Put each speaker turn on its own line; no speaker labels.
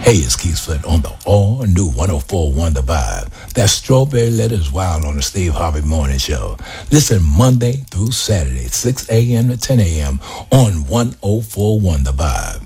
Hey, it's Keith Flint on the all-new 104.1 The Vibe. That's Strawberry Letters Wild on the Steve Harvey Morning Show. Listen Monday through Saturday, 6 a.m. to 10 a.m. on 104.1 The Vibe.